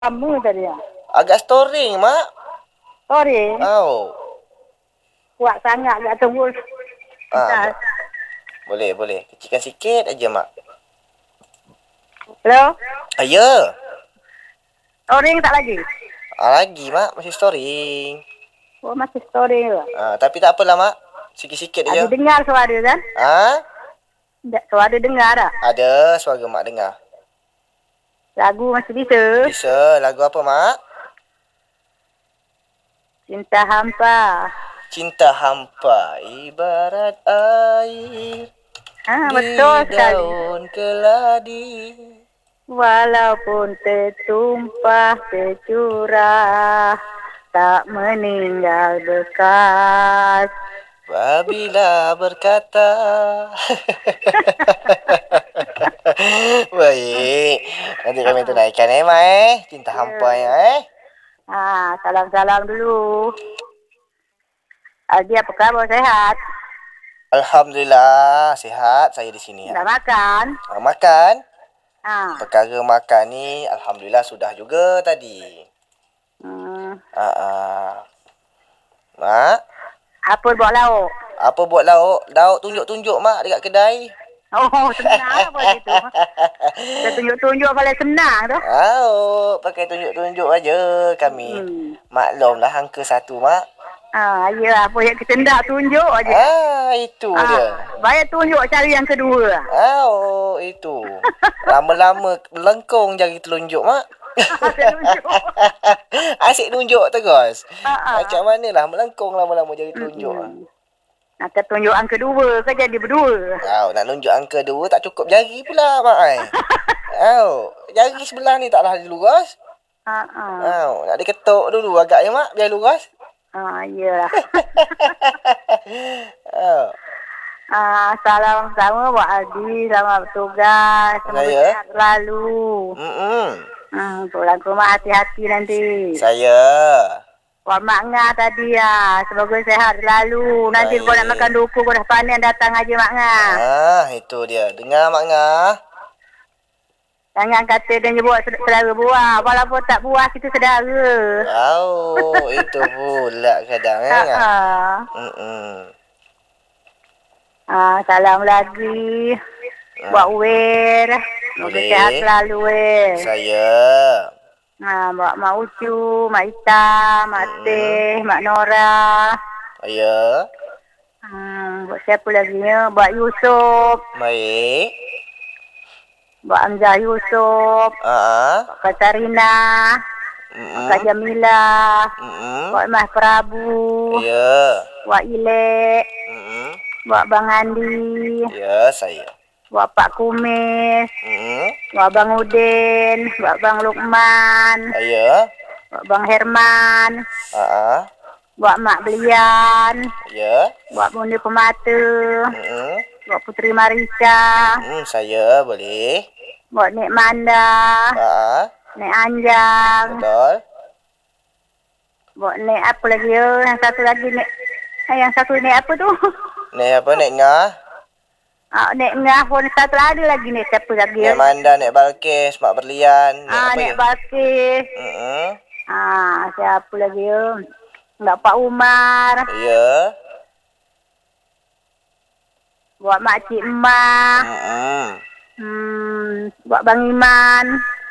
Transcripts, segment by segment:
Kamu tadi ya? Agak storing, Mak. Sorry, Oh. kuat sangat tak tunggu. Ah, Bentar. boleh. Kecilkan sikit aja, Mak. Hello? Ah, ya. Storing tak lagi? Lagi, Mak. Masih storing. Oh, masih storing lah. Tapi tak apalah, Mak. Sikit-sikit Ada aja. dengar suara kan? Suara dengar tak? Ada suara Mak dengar. Lagu masih bisa. Bisa. Lagu apa, Mak? Cinta hampa. Cinta hampa ibarat air di Betul sekali. daun keladi. Walaupun tertumpah, tercurah, tak meninggal bekas. Apabila berkata. Baik. Nanti kami tunaikan Mak. Cinta hampa ya Salam-salam dulu. Aldi apa kabar? Sehat? Alhamdulillah sihat saya di sini Dah ya. makan? Makan. Ah. Perkara makan ni alhamdulillah sudah juga tadi. Mak, Apa buat lauk? apa buat lauk? Lauk tunjuk-tunjuk Mak dekat kedai. Oh, senang apa gitu. Kita tunjuk-tunjuk paling senang tu. Pakai tunjuk-tunjuk aja kami. Maklumlah angka satu Mak. Ya, apa yang kita nak tunjuk aja. Itu dia. Banyak tunjuk cari yang kedua. Itu. Lama-lama melengkung jari telunjuk Mak. Asyik tunjuk terus. Macam manalah melengkung lama-lama jari telunjuk. Nak tunjuk angka kedua ke jadi berdua? Nak tunjuk angka 2 tak cukup jari pula Mak ai. Jari sebelah ni taklah luras. Nak diketuk dulu agaknya Mak biar luras. Iyalah. Salam sama buat Aldi, selamat bertugas, semoga sehat selalu. Pulang ke rumah hati-hati nanti. Saya. Buat Mak Ngah tadi ya, semoga sehat selalu. Nanti kau nak makan duku, kau dah panen datang aja Mak Ngah. Itu dia. Dengar Mak Ngah. Jangan kata dia buat saudara buah. Walaupun tak buah, kita saudara. Itu pula kadang kan. Salam lagi. Buat Wer. Semoga sehat selalu Wer. Saya. Buat Mak Ucu, Mak Ita, Mak Teh, Mak Nora. Ya. Buat siapa lagi ya? Buat Yusuf. Baik. Buat Hamzah Yusuf. Buat Katarina. Buat Jamila. Buat Mas Prabu. Ya. Buat Ilek. Buat Bang Andi. Ya, saya. Buat Pak Kumis. Buat Bang Udin. Buat Bang Lukman. Ya. Buat Bang Herman. Buat Mak Belian. Ya. Buat Mundi Pemata. Buat Putri Marisa. Saya boleh. Buat Nek Manda. Nek Anjang. Betul. Buat Nek apa lagi ya? Yang satu lagi Nek. Yang satu Nek apa tu? Nek apa? Nek Ngah? Nek Ngah pun satu ada lagi Nek siapa lagi ya? Nek Manda, Nek Balkis, Mak Berlian. Nek Balkis. Siapa lagi ya? Enggak Pak Umar. Ya. Buat Mak Cik Emak. Buat Bang Iman.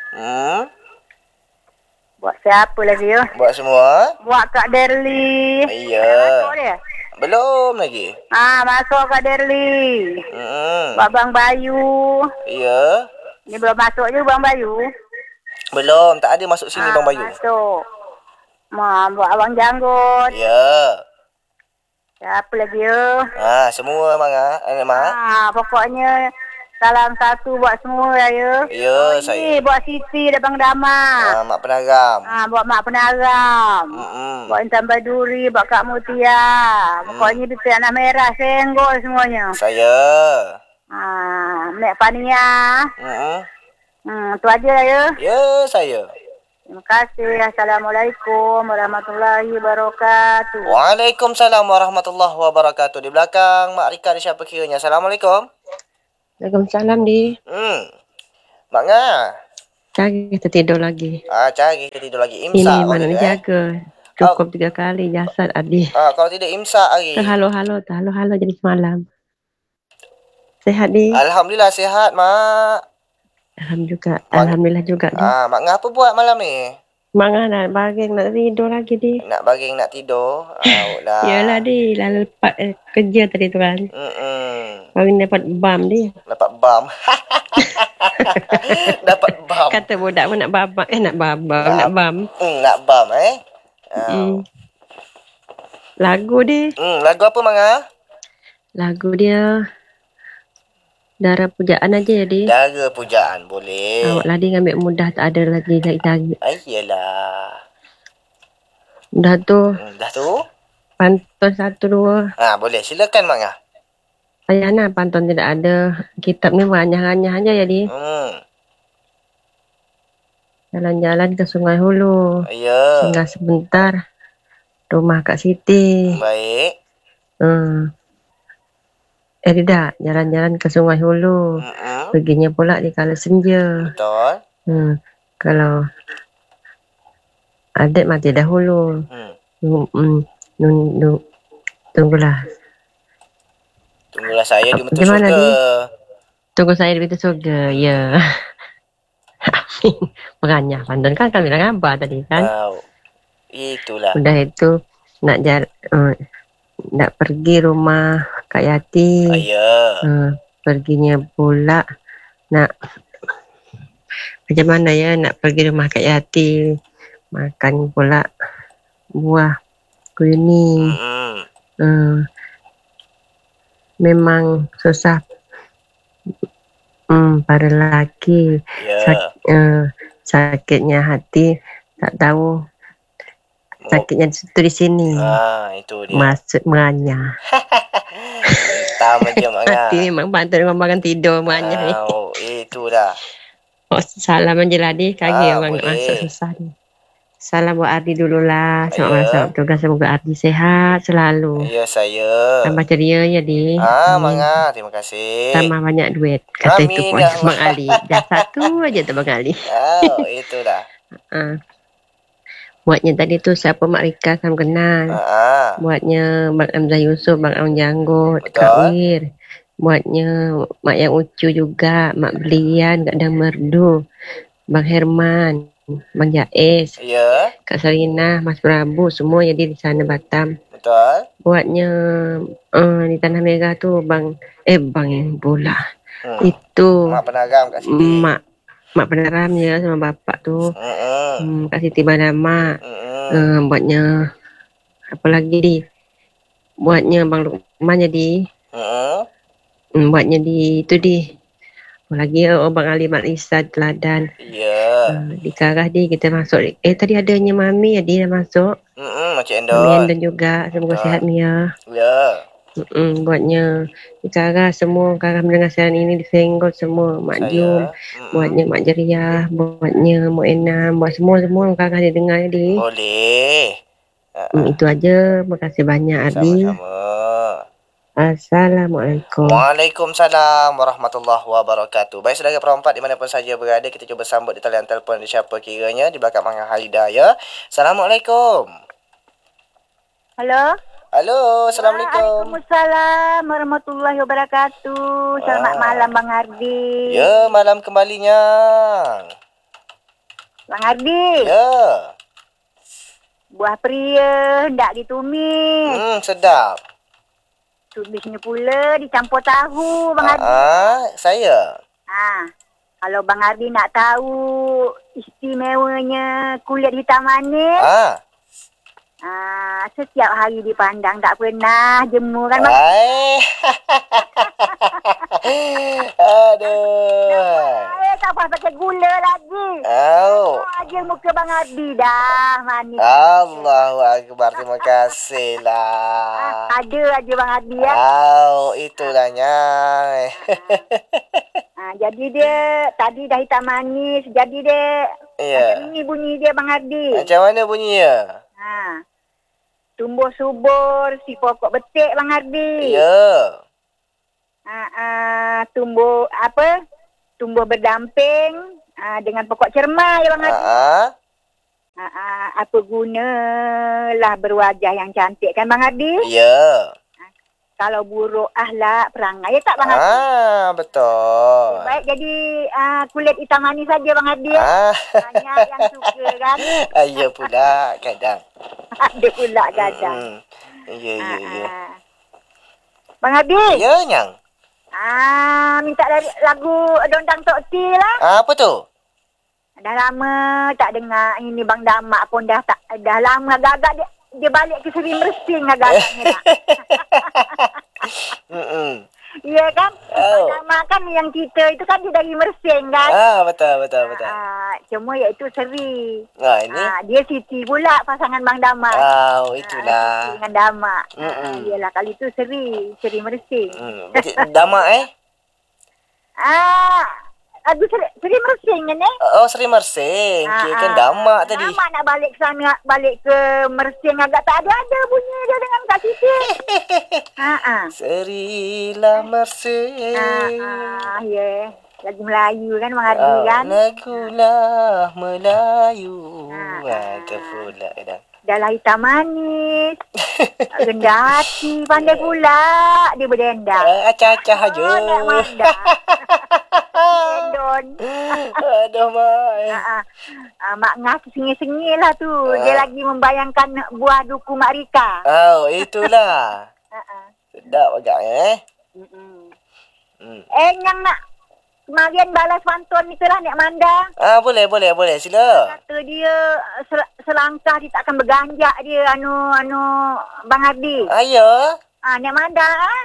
Buat siapa lagi ya? Buat semua. Buat Kak Derli. Ya. Masuk dia? Belum lagi. Masuk Kak Derli. Buat Bang Bayu. Ya. Ni belum masuk je Bang Bayu. Belum, tak ada masuk sini Bang Bayu. Masuk. Buat Abang Janggut. Ya. Siapa lagi ya? Semua Mak. Pokoknya salam satu buat semua ya. Ya, saya. Buat Siti dan Bang Dama. Mak Penagam. Buat Mak Penaram. Buat Intan Baduri, buat Kak Mutia. Pokoknya kita anak merah, senggol semuanya. Saya. Nek Fania. Tu aja lah ya. Ya, saya. Terima kasih. Assalamualaikum warahmatullahi wabarakatuh. Waalaikumsalam warahmatullahi wabarakatuh. Di belakang Mak Rika ada siapa kiranya? Assalamualaikum. Waalaikumsalam, Di. Mak Ngah. Cari kita tidur lagi. Cari kita tidur lagi. Ini Imsak mana lagi, jaga. Cukup 3 kali jasad Adi. Kalau tidak imsak lagi. Halo jadi semalam. Sehat di? Alhamdulillah sihat, Mak. Alhamdulillah juga di. Mak ngapa buat malam ni? Mak nak baging nak tidur lagi di. Nak baging nak tidur. Lah. Yalah di, lalu lepas kerja tadi tu kan. Baging dapat bam di. Dapat bam. Dapat bam. Kata budak pun nak babak nak babak nak bam. Nak bam Lagu di. Lagu apa Manga? Lagu dia Dara Pujaan aja jadi. Dara Pujaan boleh. Awak lagi ngambil mudah tak ada lagi cari-cari. Iyalah. Dah tu. Pantun 1 2. Boleh silakan Manga. Ayana pantun tidak ada. Kitab ni banyak-banyak aja jadi. Jalan-jalan ke Sungai Hulu. Ya. Singgah sebentar. Rumah Kak Siti. Baik. Tidak, jalan-jalan ke Sungai Hulu. Perginya pula di kala senja. Betul. Kalau adik mati dahulu. Tunggulah saya di betul surga. Tunggu saya di betul surga. Ya. Makanya pantun kan kami dah gambar tadi kan. Itulah. Udah itu nak pergi rumah Kak Yati. Perginya pula nak macam mana ya nak pergi rumah Kak Yati. Makan pula buah kuning. Memang susah para lelaki. Sakitnya hati tak tahu sakitnya itu di sini. Itu dia. Maksud meranya. Tahu macam Manga. Hati memang bantu ngomongkan tidur meranya ni. Itu dah. Salam aja lah di kaki orang masuk susah ni. Salam buat Ardi dululah. Selamat tugas, semoga Ardi sehat selalu. Ya saya. Tambah ceria ya di. Manga, terima kasih. Tambah banyak duit. Kata itu pun Bang Ali. Dah 1 aja tu Bang Ali. Itu dah. Buatnya tadi tu siapa Mak Rika kan kenal. Buatnya Bang Amzah Yusof, Bang Aung Janggut, Kak Wir. Buatnya Mak Yang Ucu juga, Mak Belian, Kak Dang Merdu, Bang Herman, Bang Jais, Kak Sarina, Mas Prabu, semua jadi di sana Batam. Betul. Buatnya di Tanah Merah tu Bang yang bola. Itu Mak Penaram Kak Siti. Mak Penaram ya sama bapak tu. Kak Siti Badama. Buatnya apa lagi di? Buatnya Bang Lukman jadi. Buatnya di itu di. Lagi Bang Ali Mak Lisa Teladan. Di Karah di kita masuk. Tadi adanya Mami ya dia dah masuk. Macam Endon. Mami Endon juga. Semoga sihat Mia. Buatnya di Karah semua Karah mendengar siaran ini di Senggol semua. Mak Jum. Buatnya Mak Jeriah. Buatnya Mak Enam. Buat semua Karah dia dengar di. Boleh. Itu aja. Terima kasih banyak Adi. Sama-sama. Assalamualaikum. Waalaikumsalam warahmatullahi wabarakatuh. Baik saudara perempat dimanapun saja berada, kita cuba sambut di talian telefon siapa kiranya di belakang Manga Haida ya. Assalamualaikum. Halo. Assalamualaikum. Waalaikumsalam warahmatullahi wabarakatuh. Selamat malam Bang Ardi. Ya, malam kembalinya. Bang Ardi. Ya. Buah pria hendak ditumis. Sedap. Tumisnya pula dicampur tahu Bang Ardi. Saya. Kalau Bang Ardi nak tahu istimewanya kulit hitam manis. Setiap hari dipandang tak pernah jemu kan Bang? Aduh. Tak apa pakai gula lagi. Aja muka Bang Ardi dah manis. Allahu Akbar, terima kasih lah. Ada aja Bang Ardi ya. Itulahnya. Jadi dia tadi dah hitam manis. Jadi dia macam ni bunyi dia Bang Ardi. Macam mana bunyinya? Tumbuh subur si pokok betik Bang Ardi. Ya. Tumbuh apa? Tumbuh berdamping. Dengan pokok cermai Bang Adi. Apa gunalah berwajah yang cantik kan Bang Adi? Ya. Kalau buruk ahlak perangai ya tak Bang Adi? Betul. Baik jadi kulit hitam manis saja Bang Adi. Banyak yang suka kan? Ya pula kadang. Ada pula kadang. Ya. Bang Adi. Ya Nyang. Minta lagu Dondang Tok T lah. Apa tu? Dah lama tak dengar ini Bang Damak pun dah lama agak-agak dia balik ke Seri Mersing agak-agaknya tak. Ya kan? Bang Damak kan yang kita itu kan dia dari Mersing kan? Betul. Cuma iaitu Seri. Ini? Dia Siti pula pasangan Bang Damak. Itulah. Siti dengan Damak. Yalah kali itu Seri Mersing. Damak Aduh, Seri Mersing kan Seri Mersing. Kan Damak tadi. Damak nak balik ke sana, balik ke Mersing agak tak ada bunyi dia dengan Kak Siti. Serilah Mersing. Ya. Lagu Melayu kan Bang Adi kan? Lagulah Melayu. Itu pula kadang. Dalah hitam manis. Rendah hati. Pandai pula dia berdendang. Acah-acah aja. Nak mandah. Endon. Aduh, Mak. Mak Ngah sengih-sengih lah tu. Dia lagi membayangkan buah duku Mak Rika. Itulah. Sedap agaknya Yang nak kemarin balas pantun itulah Nek Manda. Boleh. Sila. Kata dia selangkah dia tak akan berganjak dia Bang Adi. Ya. Nek Manda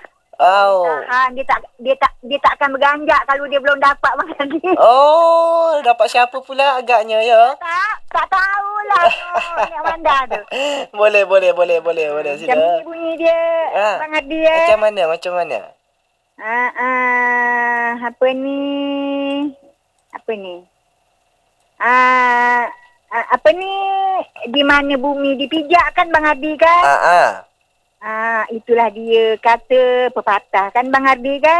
dia tak akan berganjak kalau dia belum dapat Bang Adi. Dapat siapa pula agaknya ya? Tak tahulah Nek Manda tu. Boleh sila. Macam ni bunyi dia Bang Adi Macam mana? Apa ni? Apa ni? Di mana bumi dipijak kan Bang Adi kan? Itulah dia kata pepatah kan Bang Adi kan?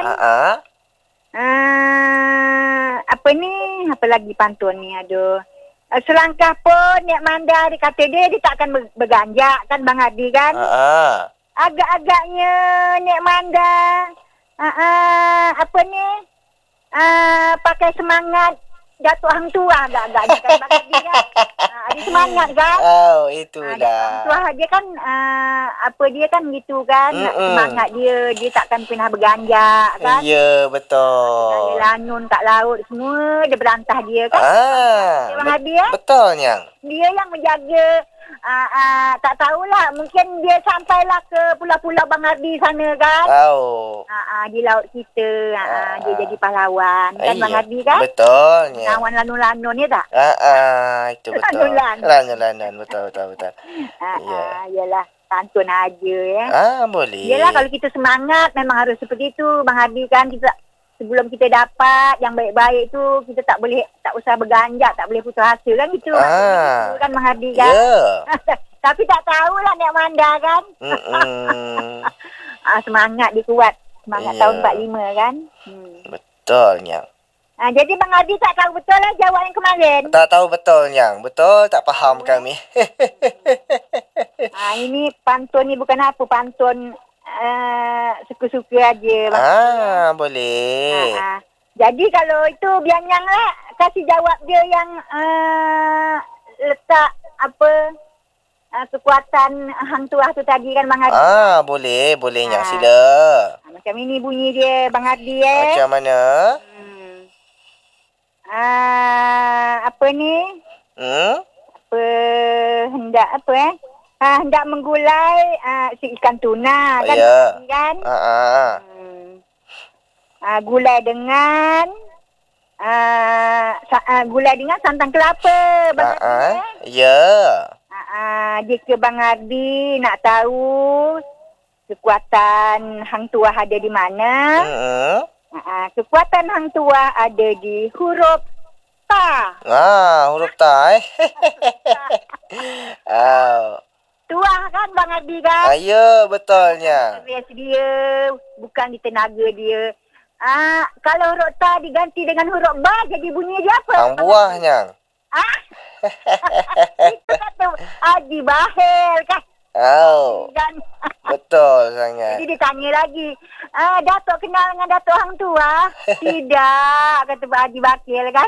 Apa ni? Apa lagi pantun ni? Aduh. Selangkah pun Nek Manda dia kata dia tak akan berganjak kan Bang Adi kan? Agak-agaknya Nek Manda apa ni? Pakai semangat Datuk Hang Tuah agak-agaknya kan Bang Adi kan? Dia semangat kan? Itulah. Hang Tuah dia kan dia kan gitu kan? Semangat dia takkan pernah berganjak kan? Ya, betul. Dia lanun kat laut semua dia berantah dia kan? Bang Adi betul Nyang. Dia yang menjaga tak tahulah mungkin dia sampailah ke pulau-pulau Bang Adi sana kan? Di laut kita dia jadi pahlawan kan Bang Adi kan? Betul Nyang. Kawan lanun-lanun ni tak? Itu betul. Lanun betul. Yalah pantun aja ya. Boleh. Yalah kalau kita semangat memang harus seperti itu Bang Adi kan. Kita sebelum kita dapat yang baik-baik tu kita tak usah berganjak, tak boleh putus asa kan gitu. Kan Bang Adi kan. Tapi tak tahulah Nek Manda kan. Semangat dia kuat. Semangat tahun 45 kan. Betul Nyang. Jadi Bang Adi tak tahu betul lah jawab yang kemarin. Tak tahu betul Nyang. Betul tak faham kami. Ini pantun ni bukan apa. Pantun suka-suka aja. Boleh. Jadi kalau itu biar Nyang lah kasih jawab dia yang letak kekuatan Hang Tuah tu tadi kan Bang Adi. Boleh Nyang sila. Macam ini bunyi dia Bang Adi Macam mana? Apa ni? Hendak menggulai si ikan tuna kan? Kan? Gulai dengan santan kelapa Bang Adi. Jika Bang Adi nak tahu kekuatan Hang Tuah ada di mana? Kekuatan Hang Tuah ada di huruf Ta. Huruf Ta Tuah kan Bang Adi kan? Ya, betulnya. Dia bukan di tenaga dia. Kalau huruf ta diganti dengan huruf ba, jadi bunyi dia apa? Hang buahnya. Itu kata Haji Bahel kan. Oh. Dan, Betul sangat. jadi ditanya lagi, Datuk kenal dengan Datuk Hang tua? Tidak, kata Pak Haji Bakil kan.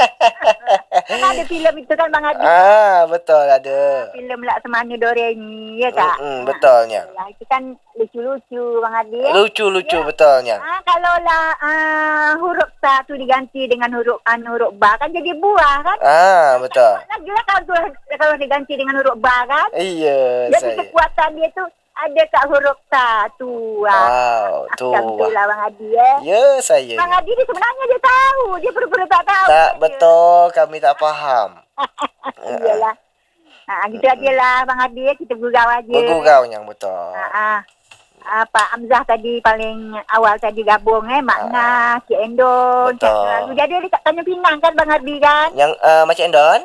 Kan ada filem itu kan Bang Haji. Betul ada. Filem Laksamana Doremi, ya tak? Betulnya. Itu kan lucu-lucu Bang Haji. Lucu-lucu betulnya. Kalau lah huruf ta tu diganti dengan huruf ba kan jadi buah kan? Betul. Lagi lah kalau diganti dengan huruf ba kan? Iya, jadi kekuatan dia tu ada kat huruf ta tu. Tu. Lah Bang Hadi ya. Ya, saya. Bang Hadi ni sebenarnya dia tahu. Dia pura-pura tak tahu. Tak betul, kami tak faham. Iyalah. Gitu aja lah Bang Hadi ya. Kita bergurau aja. Bergurau yang betul. Pak Hamzah tadi paling awal tadi gabung makna Cik Endon. Betul. Jadi dia dekat Tanjung Pinang kan Bang Hadi kan? Yang Macik Endon?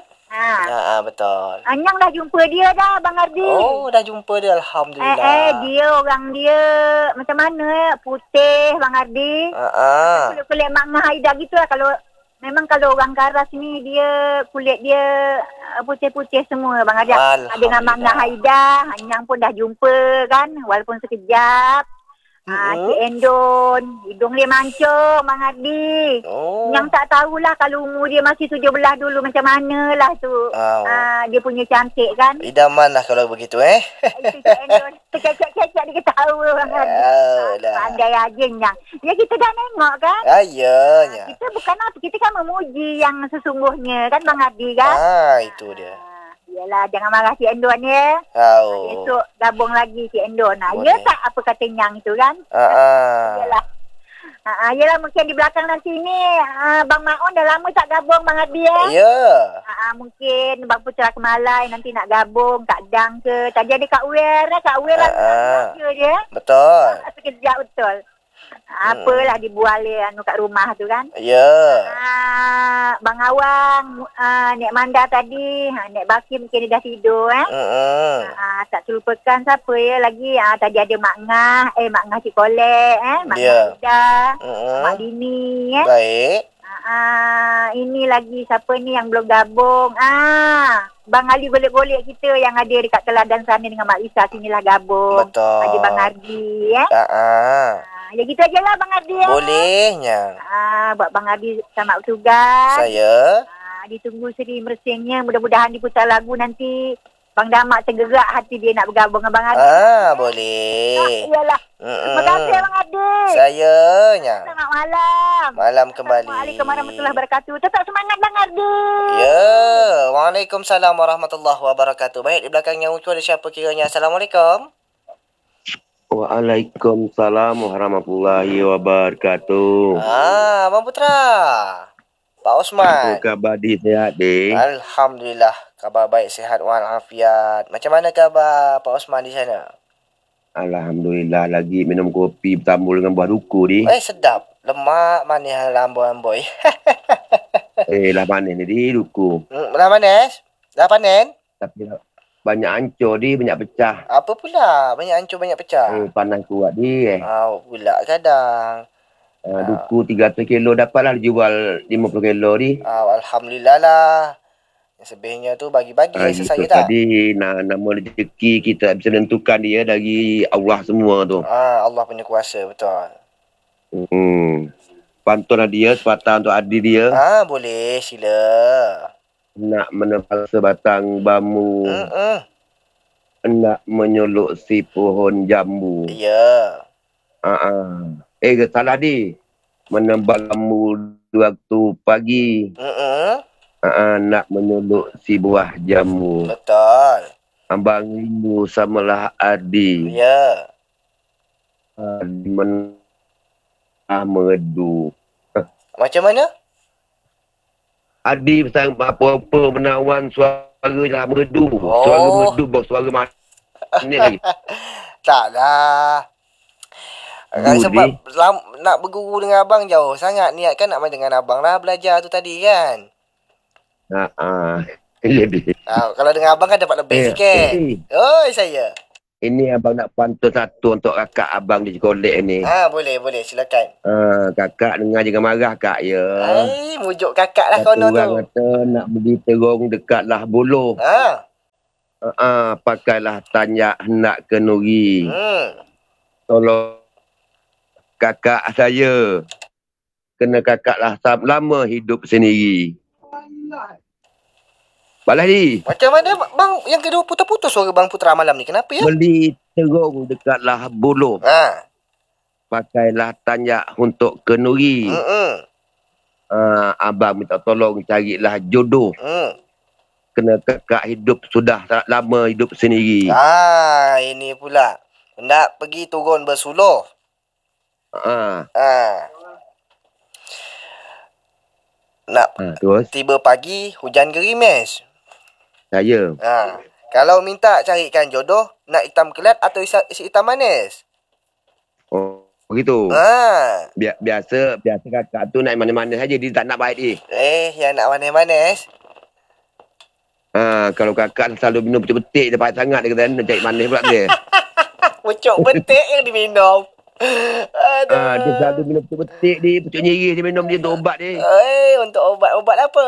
Betul. Anyang dah jumpa dia dah Bang Ardi. Oh, dah jumpa dia alhamdulillah. Dia orang dia macam mana putih Bang Ardi. Kulit makna Haida gitu lah kalau orang Karas ni dia kulit dia putih-putih semua Bang Ardi. Dengan makna Haida, Anyang pun dah jumpa kan walaupun sekejap. Cik Endon, hidung dia mancung Bang Hadi. Yang tak tahulah kalau umur dia masih 17 dulu macam mana lah tu. Dia punya cantik kan. Idaman lah kalau begitu Itu Cik Endon. Kecek-kecek dia ketawa Bang Hadi. Pandai aja Nyang. Ya kita dah tengok kan. Ya. Kita bukan apa, kita kan memuji yang sesungguhnya kan Bang Hadi kan. Itu dia. Yalah, jangan marah Cik Endon ya. Esok gabung lagi Cik Endon. Ya tak apa kata Nyang itu kan? Yalah. Yalah mungkin di belakang nanti ni Bang Maon dah lama tak gabung Bang Hadi ya. Ya. Mungkin Bang Putra Kemalai nanti nak gabung, Kak Dang ke. Tadi ada Kak Wer lah. Dia. Betul. Sekejap betul. Apalah dibual kat rumah tu kan. Ya. Bang Awang, Nek Manda tadi, Nek Baki mungkin dia dah tidur tak terlupakan siapa ya lagi. Tadi ada Mak Ngah Cik Kolek Mak Ngah Ida, Mak Dini Baik. Ini lagi siapa ni yang belum gabung. Bang Ali golek-golek kita yang ada dekat Teladan sana dengan Mak Lisa sinilah gabung. Betul. Ada Bang Ardi ya gitu aja lah Bang Ardi. Bolehnya. Buat Bang Ardi selamat bertugas. Saya. Ditunggu seri mersingnya. Mudah-mudahan diputar lagu nanti. Bang Damak tergerak hati dia nak bergabung dengan Bang Ardi. Boleh. Iyalah. Terima kasih Bang Ardi. Sayanya. Selamat malam. Malam kembali. Assalamualaikum warahmatullahi wabarakatuh. Tetap semangat Bang Ardi. Ya. Waalaikumsalam warahmatullahi wabarakatuh. Baik, di belakangnya Ucu ada siapa kiranya? Assalamualaikum. Waalaikumsalam warahmatullahi wabarakatuh. Abang Putra. Pak Osman. Apa khabar di sihat, Dek? Alhamdulillah. Khabar baik, sihat walafiat. Macam mana khabar Pak Osman di sana? Alhamdulillah, lagi minum kopi bertambul dengan buah duku ni. Sedap. Lemak, manis, lamboi-lamboi. Lah manis ni, di duku. Dah manis? Dah panen? Tapi banyak hancur di, banyak pecah. Apa pula? Banyak hancur, banyak pecah? Panas kuat di. Pula kadang. Duku 300 kilo dapatlah dijual 50 kilo di. Alhamdulillah lah. Yang sebelumnya tu bagi-bagi saya tak? Tadi nama rezeki kita bisa tentukan dia dari Allah semua tu. Allah punya kuasa, betul. Pantun dia, sepatah untuk adik dia. Boleh, sila. Nak menepal sebatang bambu. Nak menyolok si pohon jambu. Ya. Salah di. Menebal bambu waktu pagi. Nak menyolok si buah jambu. Betul. Abang rindu samalah Adi. Ya. Adi merdu. Macam mana? Adi pasal apa-apa menawan suara lah merdu. Suara merdu bawa suara mana lagi. Taklah. Sebab nak berguru dengan abang jauh sangat. Niat kan nak main dengan abang lah belajar tu tadi kan. Kalau dengan abang kan dapat lebih sikit. Oi saya. Ini abang nak pantun satu untuk kakak abang di sekolah ni. Boleh, silakan. Kakak dengar jangan marah kak ya. Mujuk kakak lah kono tu. Orang kata nak beli terung dekatlah buluh. Pakailah tanyak hendak kenuri. Tolong kakak saya. Kena kakaklah lama hidup sendiri. Balas ni. Macam mana bang yang kedua putus-putus suara Bang Putra malam ni? Kenapa ya? Beli terung dekatlah buluh. Pakailah tanyak untuk kenuri. Abang minta tolong carilah jodoh. Kena kakak hidup sudah lama hidup sendiri. Ini pula. Hendak pergi turun bersuluh. Nak terus tiba pagi hujan gerimis. Saya. Kalau minta carikan jodoh, nak hitam kelat atau isi hitam manis? Oh, begitu. Biasa kakak tu nak manis-manis saja, dia tak nak baik dia. Yang nak manis-manis. Kalau kakak selalu minum betik-betik, dia pahit sangat dia kata nak cari manis pula dia. Pucuk betik yang diminum. Dia selalu minum betik dia, pucuk nyeri dia minum dia untuk ubat dia. Untuk ubat apa?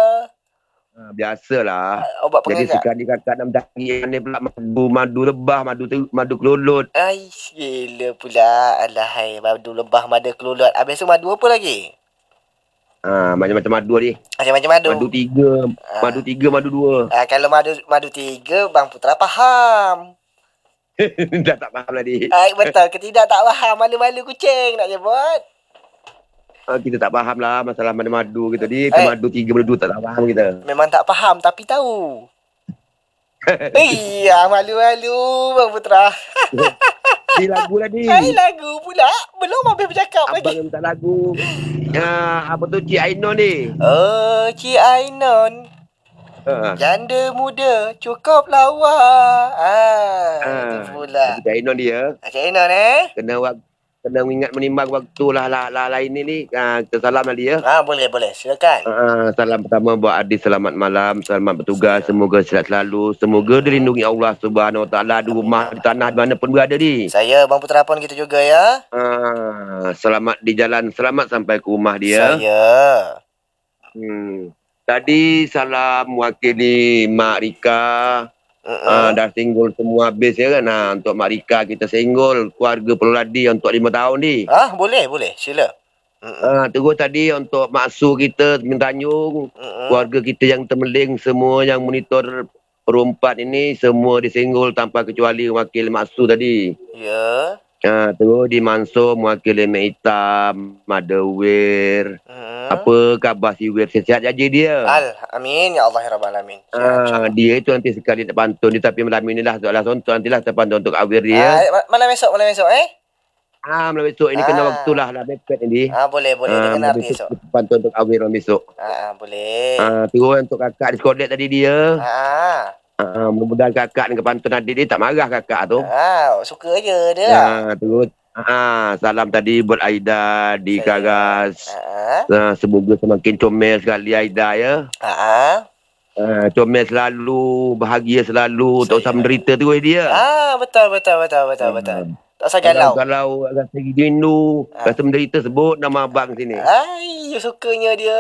Biasalah. Ubat pengerat. Jadi sekali kakak nak mencari manis pula madu lebah, madu kelulut. Gila pula. Alahai, madu lebah, madu kelulut. Habis tu madu apa lagi? Macam-macam madu ni. Macam-macam madu. Madu tiga, madu dua. Kalau madu tiga, Bang Putra faham. Dah tak faham lah dia. Betul ke tidak tak faham. Malu-malu kucing nak nyebut. Kita tak faham lah masalah madu kita ni. Madu tiga, madu dua tak faham kita. Memang tak faham tapi tahu. Malu-malu Bang Putra. Di lagu lah ni. Lagu pula. Belum habis bercakap lagi. Abang minta lagu. Apa tu Cik Ainon ni? Cik Ainon. Janda muda cukup lawa. Itu pula. Cik Ainon dia. Cik Ainon Kena ingat menimbang waktu lah lain ni. Kita salam lah dia. Boleh. Silakan. Salam pertama buat Adis, selamat malam, selamat bertugas, semoga sihat selalu, semoga dilindungi Allah Subhanahu Wa Taala di rumah, di tanah, di mana pun berada ni. Saya Bang Putra pun gitu juga ya. Selamat di jalan, selamat sampai ke rumah dia. Saya. Tadi salam wakili Mak Rika. Dah singgul semua habis ya kan. Untuk Mak Rika kita singgul keluarga Peluladi untuk 5 tahun ni. Boleh. Sila. Terus tadi untuk Mak Su kita Tanjung, keluarga kita yang Temeling, semua yang monitor perumpat ini semua disinggul tanpa kecuali wakil Mak Su tadi. Ya. Terus di Mansur mewakili Mek Hitam, ada Wir. Apa khabar si Wir? Sihat aja dia. Amin ya Allah ya Rabbal Alamin. Dia itu nanti sekali nak pantun dia, tapi malam ni lah soalan sontok nantilah terpantun untuk Awir dia. Malam esok Malam besok ini kena waktu lah mepet ini. Boleh dia kena arti esok. Pantun untuk Awir malam besok. Boleh. Terus untuk kakak di sekolah tadi dia. Mudah-mudahan kakak dengan pantun adik dia tak marah kakak tu. Suka aja dia lah. Terus salam tadi buat Aida di Karas. Semoga semakin comel sekali Aida ya. Comel selalu, bahagia selalu, tak usah menderita terus dia. Betul. Tak usah galau. Kalau rasa rindu, rasa menderita, sebut nama abang sini. Sukanya dia.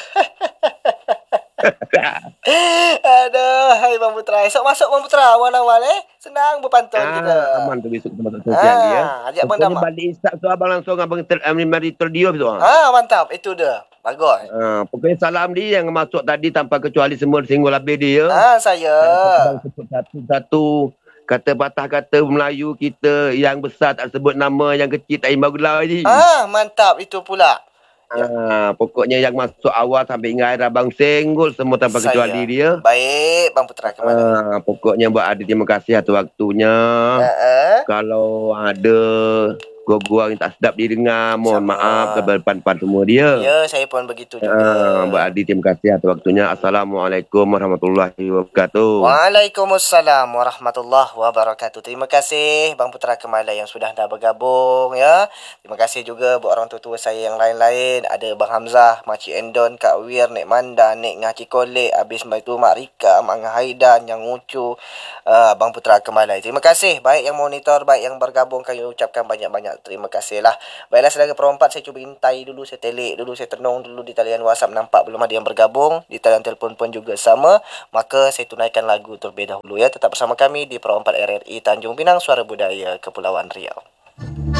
Aduh, hai Bang Putra. Esok masuk Bang Putra awal-awal senang berpantun kita. Aman tu besok kita masuk sosial dia. Ajak Bang Damak. Balik Instagram tu abang langsung abang mari terdio besok. Mantap. Itu dia. Bagus. Pokoknya salam dia yang masuk tadi tanpa kecuali semua singgul habis dia. Saya. Abang sebut satu-satu. Kata patah kata Melayu kita yang besar tak sebut nama, yang kecil tak imbau gelar lagi. Mantap itu pula. Pokoknya yang masuk awal sampai hingga akhir abang senggol semua tanpa kecuali dia. Baik Bang Putra kemana? Pokoknya buat Adi terima kasih atas waktunya. Kalau ada kurang tak sedap didengar. Mohon Sama. maaf kepada pan-pan semua dia. Ya, saya pun begitu juga. Mbak Adi, terima kasih atas waktunya. Assalamualaikum warahmatullahi wabarakatuh. Waalaikumsalam warahmatullahi wabarakatuh. Terima kasih Bang Putra Kemalai yang sudah dah bergabung ya. Terima kasih juga buat orang tua saya yang lain-lain. Ada Bang Hamzah, Makcik Endon, Kak Wir, Nek Manda, Nek Ngaci Kolek, habis itu Mak Rika, Mak Haidan, yang Ucu, Bang Putra Kemalai. Terima kasih. Baik yang monitor, baik yang bergabung, kami ucapkan banyak-banyak terima kasih lah. Baiklah saudara perempat, saya cuba intai dulu, saya telik dulu, saya tenung dulu di talian WhatsApp, nampak belum ada yang bergabung. Di talian telefon pun juga sama. Maka saya tunaikan lagu terlebih dahulu ya. Tetap bersama kami di Perempat RRI Tanjung Pinang, Suara Budaya Kepulauan Riau.